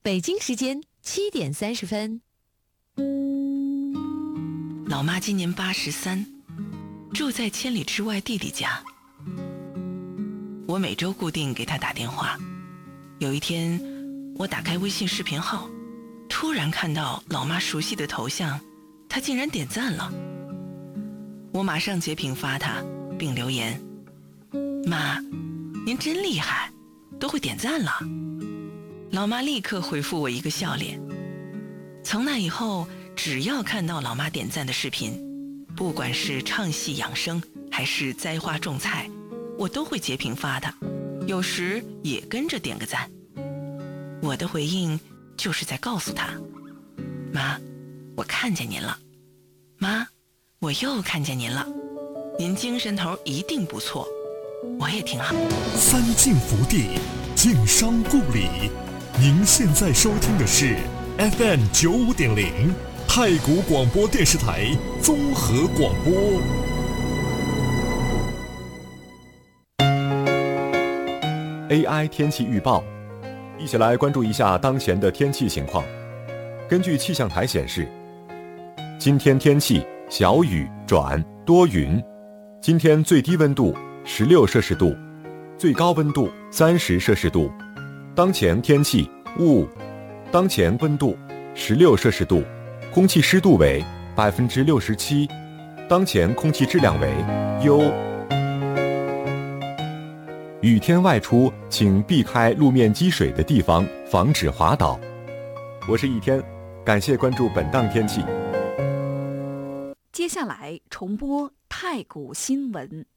北京时间7:30。 老妈今年83，住在千里之外弟弟家。我每周固定给她打电话。有一天，我打开微信视频号，突然看到老妈熟悉的头像，她竟然点赞了。我马上截屏发她，并留言：妈，您真厉害，都会点赞了。老妈立刻回复我一个笑脸。从那以后，只要看到老妈点赞的视频，不管是唱戏养生还是栽花种菜，我都会截屏发她，有时也跟着点个赞。我的回应就是在告诉她：妈，我看见您了。妈，我又看见您了。您精神头一定不错，我也挺好。 三晋福地，晋商故里。您现在收听的是 FM95.0 太谷广播电视台综合广播。AI 天气预报，一起来关注一下当前的天气情况。根据气象台显示，今天天气小雨转多云。今天最低温度16摄氏度，最高温度30摄氏度。当前天气雾，当前温度16摄氏度，空气湿度为67%，当前空气质量为优。雨天外出，请避开路面积水的地方，防止滑倒。我是一天，感谢关注本档天气。 接下来重播太谷新闻。